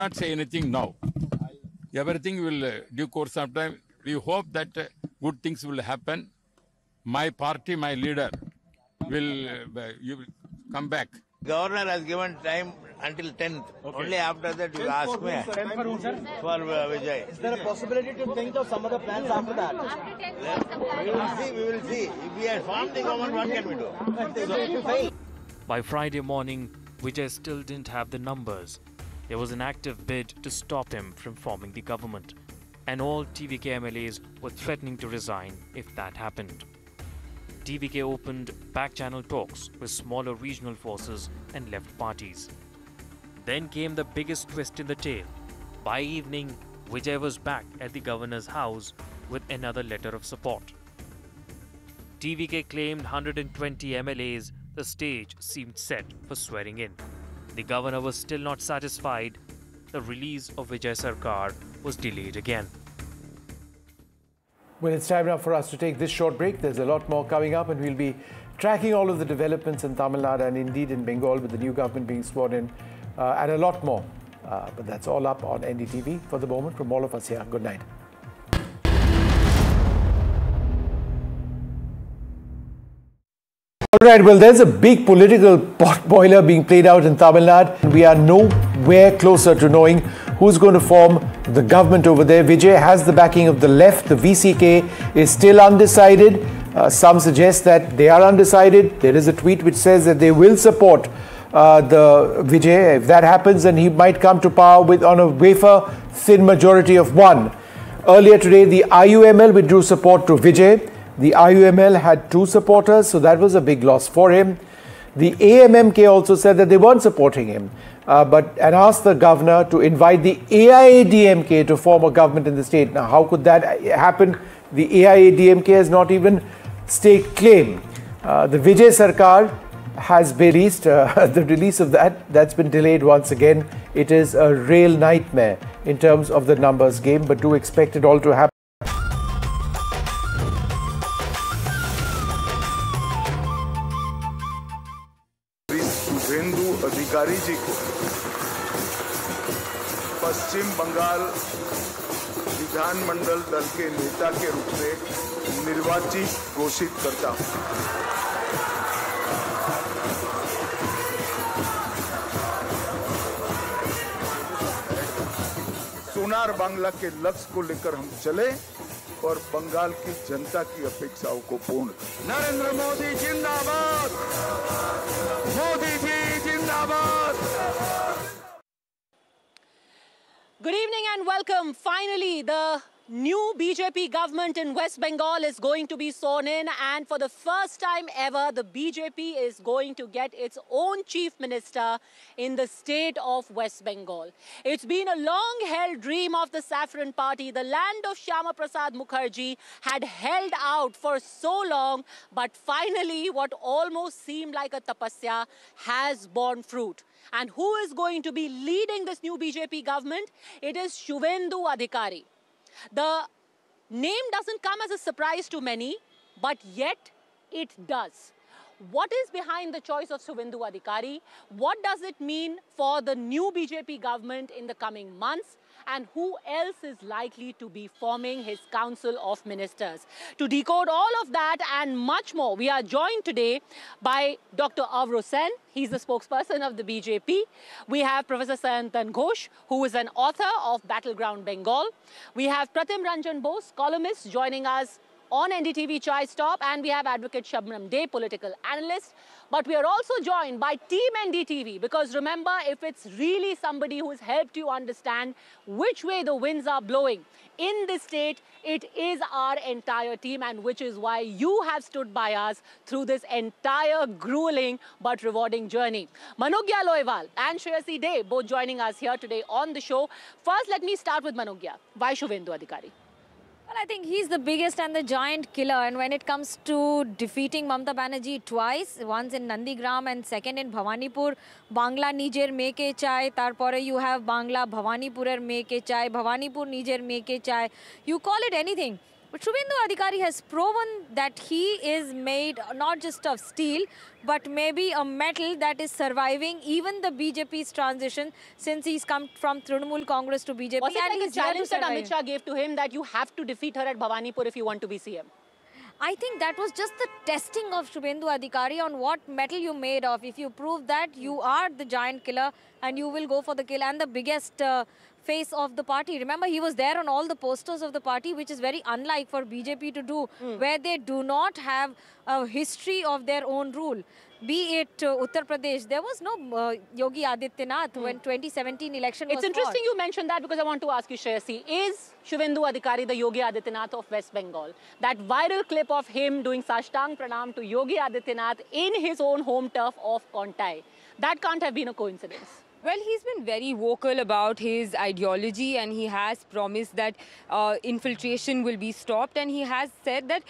not say anything now. Everything will due course of time. We hope that good things will happen. My party, my leader will you will come back. Governor has given time until 10th. Okay. Only after that you ask me for Vijay. Is there a possibility to think of some other plans after that? We will see. If we have formed the government, what can we do? By Friday morning, Vijay still didn't have the numbers. There was an active bid to stop him from forming the government, and all TVK MLAs were threatening to resign if that happened. TVK opened back-channel talks with smaller regional forces and left parties. Then came the biggest twist in the tale. By evening, Vijay was back at the governor's house with another letter of support. TVK claimed 120 MLAs. The stage seemed set for swearing in. The governor was still not satisfied. The release of Vijay Sarkar was delayed again. Well, it's time now for us to take this short break. There's a lot more coming up, and we'll be tracking all of the developments in Tamil Nadu and indeed in Bengal with the new government being sworn in, and a lot more. But that's all up on NDTV for the moment. From all of us here, good night. All right, well, there's a big political pot boiler being played out in Tamil Nadu. We are nowhere closer to knowing who's going to form the government over there. Vijay has the backing of the left. The VCK is still undecided. Some suggest that they are undecided. There is a tweet which says that they will support the Vijay. If that happens, then he might come to power on a wafer-thin majority of one. Earlier today, the IUML withdrew support to Vijay. The IUML had 2 supporters, so that was a big loss for him. The AMMK also said that they weren't supporting him, and asked the governor to invite the AIADMK to form a government in the state. Now, how could that happen? The AIADMK has not even staked claim. The Vijay Sarkar has been released. The release of that's been delayed once again. It is a real nightmare in terms of the numbers game, but do expect it all to happen. Suvendu अधिकारी जी को पश्चिम बंगाल विधानमंडल दल के नेता के रूप में निर्वाचित घोषित करता हूं। सोनार बांग्ला के लक्ष्य को लेकर हम चले और बंगाल की जनता की अपेक्षाओं को पूर्ण। नरेंद्र मोदी जिंदाबाद, मोदी जी जिंदाबाद। Good evening and welcome. Finally, the new BJP government in West Bengal is going to be sworn in, and for the first time ever, the BJP is going to get its own chief minister in the state of West Bengal. It's been a long-held dream of the Saffron Party. The land of Shyama Prasad Mukherjee had held out for so long, but finally, what almost seemed like a tapasya has borne fruit. And who is going to be leading this new BJP government? It is Shuvendu Adhikari. The name doesn't come as a surprise to many, but yet it does. What is behind the choice of Shuvendu Adhikari? What does it mean for the new BJP government in the coming months? And who else is likely to be forming his council of ministers? To decode all of that and much more, we are joined today by Dr. Avro Sen. He's the spokesperson of the BJP. We have Professor Sayantan Ghosh, who is an author of Battleground Bengal. We have Pratim Ranjan Bose, columnist, joining us on NDTV Chai Stop, and we have Advocate Shabnam Dey, political analyst. But we are also joined by Team NDTV, because remember, if it's really somebody who has helped you understand which way the winds are blowing in this state, it is our entire team, and which is why you have stood by us through this entire grueling but rewarding journey. Manogya Loiwal and Shreyasi Dey both joining us here today on the show. First, let me start with Manogya. Why Shuvendu Adhikari? Well, I think he's the biggest and the giant killer, and when it comes to defeating Mamata Banerjee twice, once in Nandigram and second in Bhawanipur, Bangla Nijer Meke Chai, tarpore you have Bangla Bhavanipurer Meke Chai, Bhavanipur Nijer Meke Chai, you call it anything. But Shubhendu Adhikari has proven that he is made not just of steel, but maybe a metal that is surviving even the BJP's transition since he's come from Trinamool Congress to BJP. Was it and like a he's there to challenge that survive. Amit Shah gave to him that you have to defeat her at Bhawanipur if you want to be CM? I think that was just the testing of Shubhendu Adhikari on what metal you made of. If you prove that, you are the giant killer and you will go for the kill and the biggest face of the party. Remember, he was there on all the posters of the party, which is very unlike for BJP to do, where they do not have a history of their own rule. Be it Uttar Pradesh, there was no Yogi Adityanath when 2017 election was It's interesting fought. you mentioned that because I want to ask you, Shreyasi, is Shubhendu Adhikari the Yogi Adityanath of West Bengal? That viral clip of him doing Sashtang Pranam to Yogi Adityanath in his own home turf of Kontai, that can't have been a coincidence. Well, he's been very vocal about his ideology and he has promised that infiltration will be stopped, and he has said that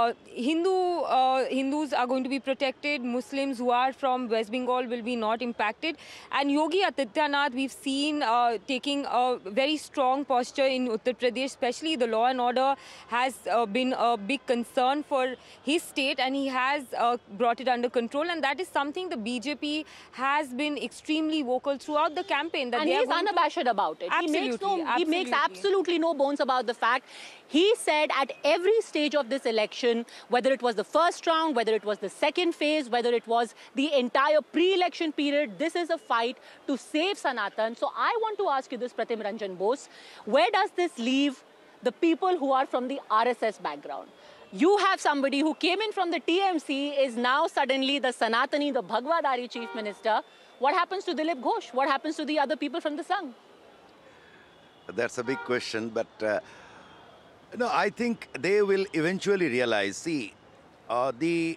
Hindus are going to be protected, Muslims who are from West Bengal will be not impacted. And Yogi Adityanath, we've seen taking a very strong posture in Uttar Pradesh, especially the law and order has been a big concern for his state, and he has brought it under control, and that is something the BJP has been extremely vocal throughout the campaign. That And they are he's going to- unabashed about it. Absolutely, He makes absolutely. absolutely no bones about the fact. He said at every stage of this election, whether it was the first round, whether it was the second phase, whether it was the entire pre-election period, this is a fight to save Sanatan. So I want to ask you this, Pratim Ranjan Bose, where does this leave the people who are from the RSS background? You have somebody who came in from the TMC, is now suddenly the Sanatani, the Bhagwadari chief minister. What happens to Dilip Ghosh? What happens to the other people from the Sangh? That's a big question, but no, I think they will eventually realize. See, the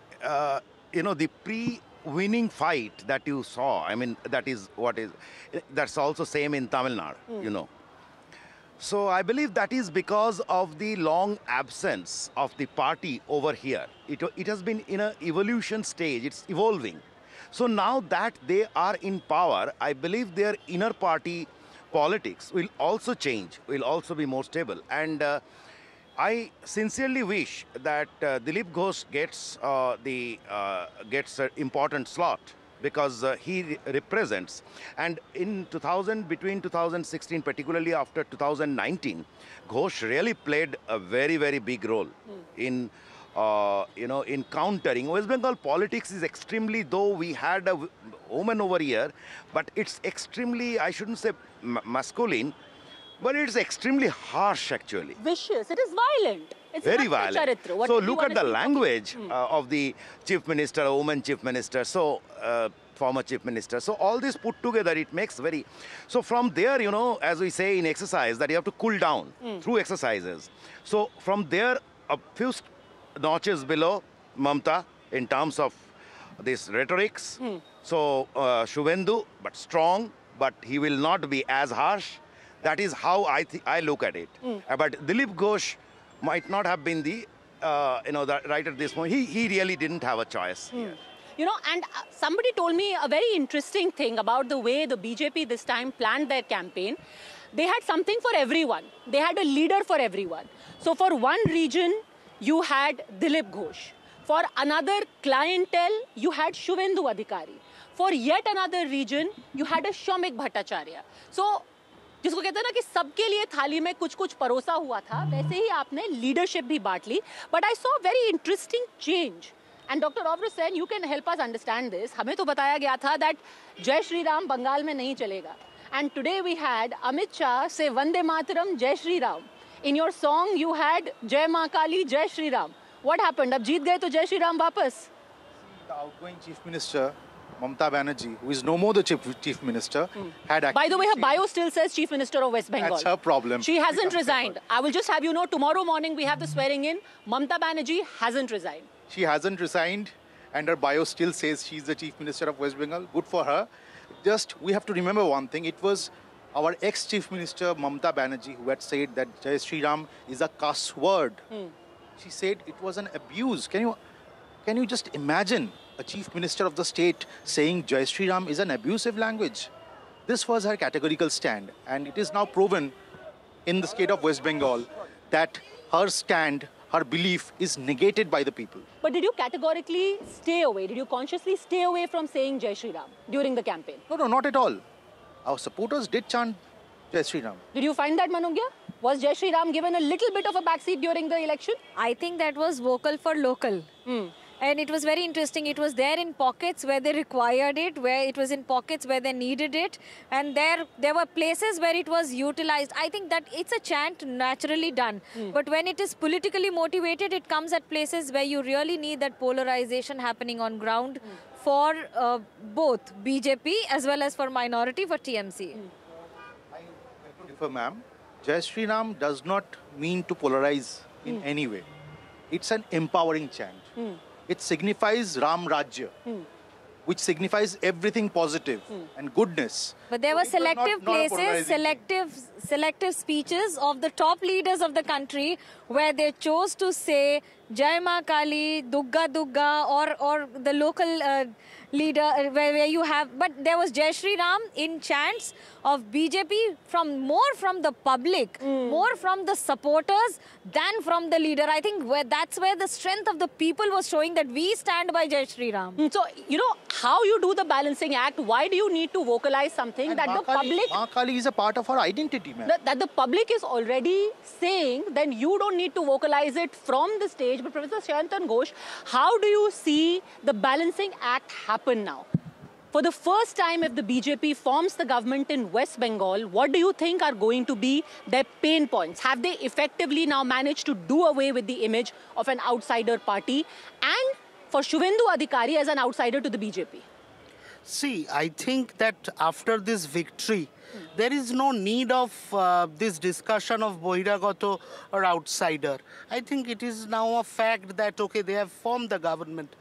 pre-winning fight that you saw. I mean, that's also same in Tamil Nadu. So I believe that is because of the long absence of the party over here. It has been in an evolution stage. It's evolving. So now that they are in power, I believe their inner party politics will also change, will also be more stable. And I sincerely wish that Dilip Ghosh gets an important slot, because he represents, and between 2016, particularly after 2019, Ghosh really played a very, very big role in countering. West Bengal politics is extremely, though we had a woman over here, but it's extremely, I shouldn't say masculine, but it's extremely harsh actually. Vicious. It is violent. It's Very not violent. Charitra. What So everyone look at is the talking- language of the chief minister, a woman chief minister, so former chief minister. So all this put together, it makes very... So from there, as we say in exercise, that you have to cool down through exercises. So from there, a few notches below Mamta in terms of this rhetorics. So Shubhendu, but strong, but he will not be as harsh. That is how I look at it. But Dilip Ghosh might not have been the right at this point. He really didn't have a choice here. And somebody told me a very interesting thing about the way the BJP this time planned their campaign. They had something for everyone. They had a leader for everyone. So for one region, you had Dilip Ghosh. For another clientele, you had Shubhendu Adhikari. For yet another region, you had a Shomik Bhattacharya. So जिसको कहते हैं ना कि सबके लिए थाली में कुछ कुछ परोसा हुआ था, वैसे ही आपने लीडरशिप भी बांट ली. But I saw a very interesting change. And Dr. Obra Sen, you can help us understand this. हमें तो बताया गया था that Jai Shri Ram Bengal में नहीं चलेगा. And today we had Amit Shah say Vande Mataram, Jai Shri Ram. In your song, you had Jai Maa Kali, Jai Shri Ram. What happened? अब जीत गए तो Jai Shri Ram वापस? The outgoing Chief Minister, Mamta Banerjee, who is no more the Chief Minister, had actually... By the way, her bio still says Chief Minister of West Bengal. That's her problem. She hasn't resigned. I will just have you know, tomorrow morning we have the swearing in. Mamta Banerjee hasn't resigned. She hasn't resigned, and her bio still says she's the Chief Minister of West Bengal. Good for her. Just, we have to remember one thing. It was our ex-Chief Minister, Mamta Banerjee, who had said that Jai Shri Ram is a cuss word. She said it was an abuse. Can you just imagine a Chief Minister of the state saying Jai Shri Ram is an abusive language? This was her categorical stand, and it is now proven in the state of West Bengal that her stand, her belief is negated by the people. But did you categorically stay away? Did you consciously stay away from saying Jai Shri Ram during the campaign? No, not at all. Our supporters did chant Jai Shri Ram. Did you find that, Manungya? Was Jai Shri Ram given a little bit of a backseat during the election? I think that was vocal for local. And it was very interesting. It was there in pockets where they required it, where it was in pockets where they needed it. And there were places where it was utilized. I think that it's a chant naturally done. But when it is politically motivated, it comes at places where you really need that polarization happening on ground for both BJP as well as for minority, for TMC. For ma'am, Jai Shri Ram does not mean to polarize in any way. It's an empowering chant. It signifies Ram Rajya, which signifies everything positive and goodness. But there were selective places, selective speeches of the top leaders of the country where they chose to say Jai Ma Kali, Dugga Dugga, or the local leader where you have. But there was Jai Shri Ram in chants of BJP more from the public, more from the supporters than from the leader. I think that's where the strength of the people was showing that we stand by Jai Shri Ram. So, you know, how you do the balancing act, why do you need to vocalize something and that the public... Ma Kali is a part of our identity, man. That the public is already saying, then you don't need to vocalize it from the stage. But Professor Sayantan Ghosh, how do you see the balancing act happen now? For the first time, if the BJP forms the government in West Bengal, what do you think are going to be their pain points? Have they effectively now managed to do away with the image of an outsider party? And for Shubhendu Adhikari as an outsider to the BJP? See, I think that after this victory, there is no need of this discussion of Bohiragato or outsider. I think it is now a fact that, okay, they have formed the government.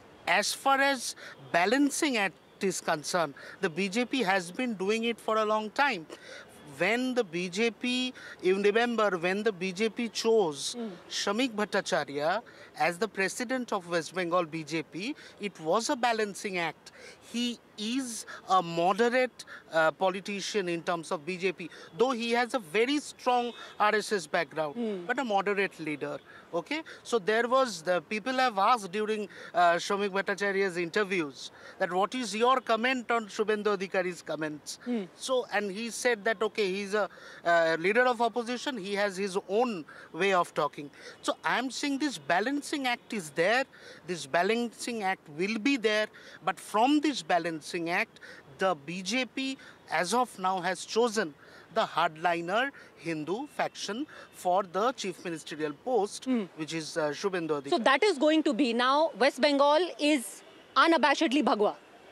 As far as balancing act is concerned, the BJP has been doing it for a long time. When the BJP, you remember, when the BJP chose Shamik Bhattacharya as the president of West Bengal BJP, it was a balancing act. He is a moderate politician in terms of BJP, though he has a very strong RSS background, but a moderate leader. Okay, so there was the people have asked during Shamik Bhattacharya's interviews that what is your comment on Shubhendu Adhikari's comments? So, and he said that okay, he's a leader of opposition. He has his own way of talking. So I'm saying this balancing act is there. This balancing act will be there. But from this balancing act, the BJP as of now has chosen the hardliner Hindu faction for the chief ministerial post, which is Shubhendu Adhikari. So that is going to be now, West Bengal is unabashedly Bhagwa.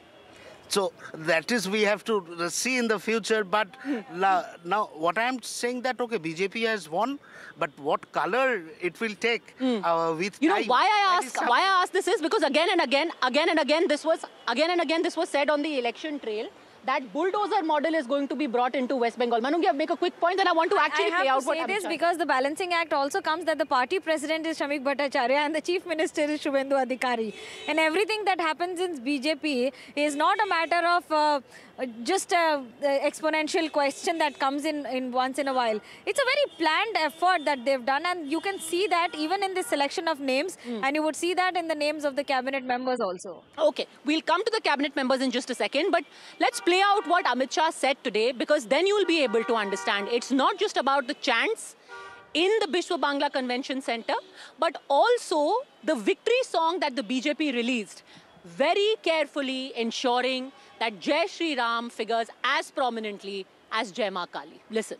So that is we have to see in the future. But now what I am saying that, okay, BJP has won, but what color it will take with you know time, why I ask this is because again and again this was said on the election trail that bulldozer model is going to be brought into West Bengal. Manungya, make a quick point, then I want to actually play out what I have to say this because the balancing act also comes that the party president is Shamik Bhattacharya and the chief minister is Shubhendu Adhikari. And everything that happens in BJP is not a matter of just an exponential question that comes in once in a while. It's a very planned effort that they've done, and you can see that even in the selection of names, and you would see that in the names of the cabinet members also. Okay, we'll come to the cabinet members in just a second, but let's play out what Amit Shah said today, because then you'll be able to understand it's not just about the chants in the Bishwa Bangla Convention Center, but also the victory song that the BJP released, very carefully ensuring that Jai Shri Ram figures as prominently as Jai Ma Kali. Listen.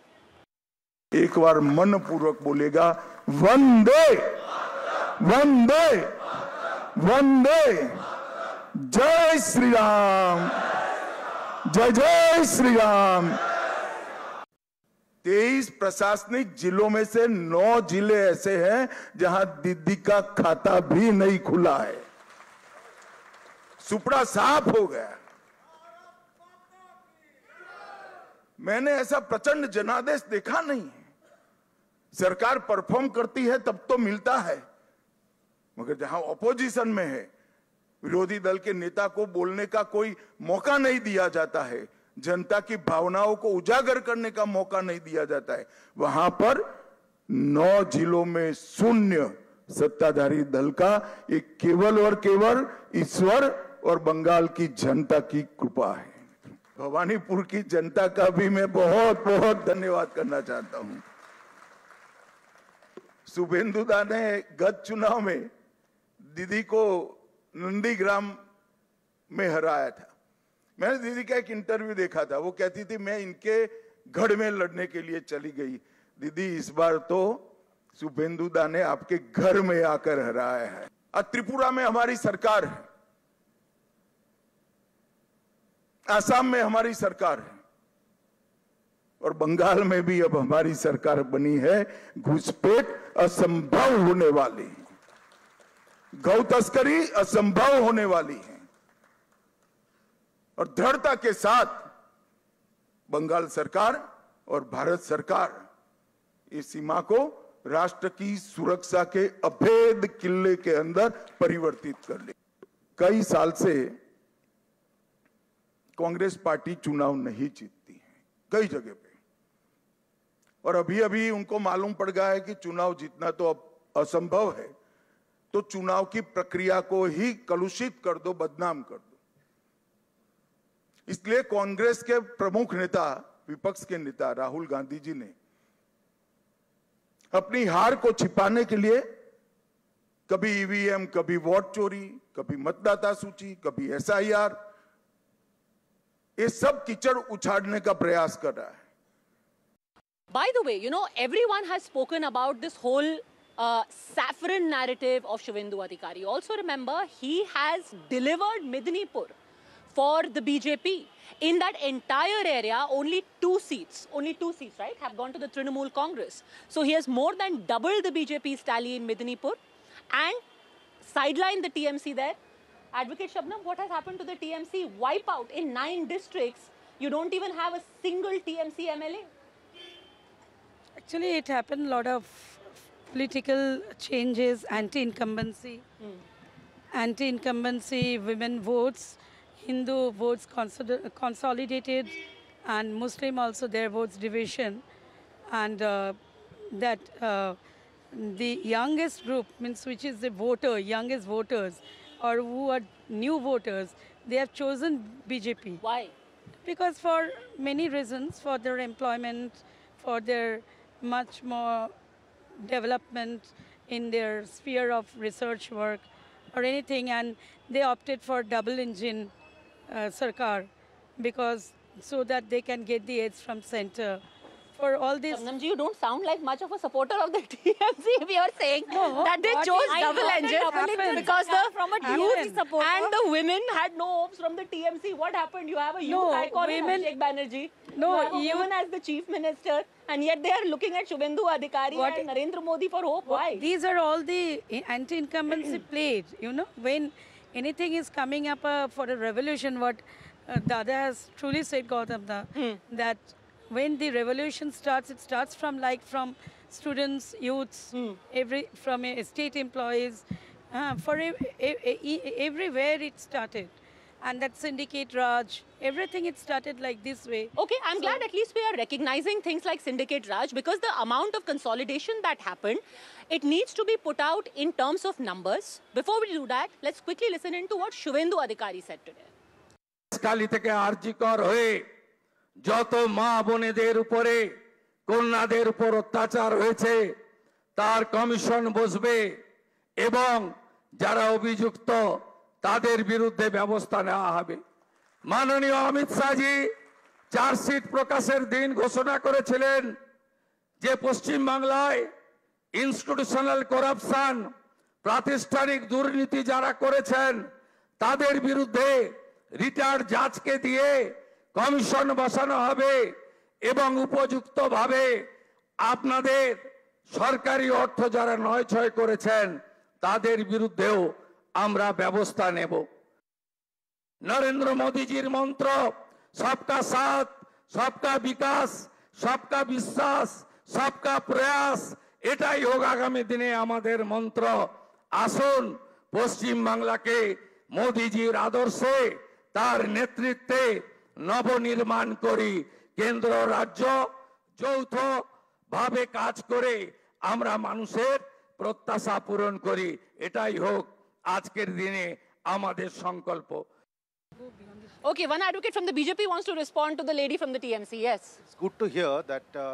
एक बार मन पूर्वक बोलेगा वंदे वंदे वंदे जय श्री राम जय जय श्री राम। 23 प्रशासनिक जिलों में से 9 जिले ऐसे हैं जहां दीदी का खाता भी नहीं खुला है। सुपड़ा साफ हो गया। मैंने ऐसा प्रचंड जनादेश देखा नहीं है। सरकार परफॉर्म करती है तब तो मिलता है, मगर जहां ऑपोजिशन में है, विरोधी दल के नेता को बोलने का कोई मौका नहीं दिया जाता है, जनता की भावनाओं को उजागर करने का मौका नहीं दिया जाता है, वहां पर 9 जिलों में शून्य सत्ताधारी दल का, ये केवल और केवल ईश्वर और बंगाल की जनता की कृपा है। भवानीपुर की जनता का भी मैं बहुत बहुत धन्यवाद करना चाहता हूं। शुभेंदुदा ने गत चुनाव में दीदी को नंदीग्राम में हराया था। मैंने दीदी का एक इंटरव्यू देखा था, वो कहती थी मैं इनके गढ़ में लड़ने के लिए चली गई। दीदी इस बार तो शुभेंदुदा ने आपके घर में आकर हराया है। और त्रिपुरा में हमारी सरकार है, आसाम में हमारी सरकार है और बंगाल में भी अब हमारी सरकार बनी है। घुसपैठ असंभव होने वाली है, गौ तस्करी असंभव होने वाली है और दृढ़ता के साथ बंगाल सरकार और भारत सरकार इस सीमा को राष्ट्र की सुरक्षा के अभेद किले के अंदर परिवर्तित कर ले। कई साल से कांग्रेस पार्टी चुनाव नहीं जीतती है कई जगह पे, और अभी अभी उनको मालूम पड़ गया है कि चुनाव जीतना तो अब असंभव है, तो चुनाव की प्रक्रिया को ही कलुषित कर दो, बदनाम कर दो। इसलिए कांग्रेस के प्रमुख नेता, विपक्ष के नेता राहुल गांधी जी ने अपनी हार को छिपाने के लिए कभी ईवीएम, कभी वोट चोरी, कभी मतदाता सूची, कभी SIR, ये सब कीचड़ उछाड़ने का प्रयास कर रहा है। By the way, you know, everyone has spoken about this whole saffron narrative of Shivendu Adhikari. Also remember, he has delivered Midnipur for the BJP. In that entire area, only two seats, right, have gone to the Trinamool Congress. So he has more than doubled the BJP's tally in Midnipur and sidelined the TMC there. Advocate Shabnam, what has happened to the TMC? Wipeout in 9 districts. You don't even have a single TMC MLA. Actually, it happened a lot of political changes, anti-incumbency, women votes, Hindu votes consolidated, and Muslim also their votes division, and the youngest group, means which is the youngest voters, or who are new voters, they have chosen BJP. Why? Because for many reasons, for their employment, for their much more development in their sphere of research work or anything, and they opted for double engine Sarkar, because so that they can get the aids from center. For all this, Shabnamji, you don't sound like much of a supporter of the TMC. We are saying that they chose double engine because the youth and the women had no hopes from the TMC. What happened? You have a youth icon, Abhishek Banerjee. You have a woman as the chief minister, and yet they are looking at Shivendu Adhikari and Narendra Modi for hope. Why? These are all the anti-incumbency played. You know, when anything is coming up for a revolution, what Dada has truly said, Gautam, that when the revolution starts, it starts from students, youths, from state employees, everywhere it started. And that Syndicate Raj, everything it started like this way. Okay, I'm glad at least we are recognizing things like Syndicate Raj, because the amount of consolidation that happened, it needs to be put out in terms of numbers. Before we do that, let's quickly listen into what Shivendu Adhikari said today. যত মা বোনেদের উপরে কন্যাদের উপর অত্যাচার হয়েছে তার commission বসবে এবং যারা অভিযুক্ত তাদের বিরুদ্ধে ব্যবস্থা নেওয়া হবে। মাননীয় অমিত শাহজি চার্জশিট প্রকাশের দিন ঘোষণা করেছিলেন যে পশ্চিম বাংলায় ইনস্টিটিউশনাল করাপশন, প্রাতিষ্ঠানিক দুর্নীতি যারা করেছেন তাদের বিরুদ্ধে রিটায়ার্ড জাজকে দিয়ে কমিশন বসানো হবে এবং উপযুক্তভাবে আপনাদের সরকারি অর্থ যারা নয়ছয় করেছেন তাদের বিরুদ্ধেও আমরা ব্যবস্থা নেব। নরেন্দ্র মোদীজির মন্ত্র সবকা সাথ, সবকা বিকাশ, সবকা বিশ্বাস, সবকা প্রয়াস, এটাই হোক আগামী দিনে আমাদের মন্ত্র। আসুন পশ্চিম বাংলাকে মোদীজির আদর্শে তার নেতৃত্বে নবনির্মাণ করি। কেন্দ্র রাজ্য যৌথভাবে কাজ করে আমরা মানুষের প্রত্যাশা পূরণ করি, এটাই হোক আজকের দিনে আমাদের সংকল্প। Okay, one advocate from the BJP wants to respond to the lady from the TMC. Yes. It's good to hear that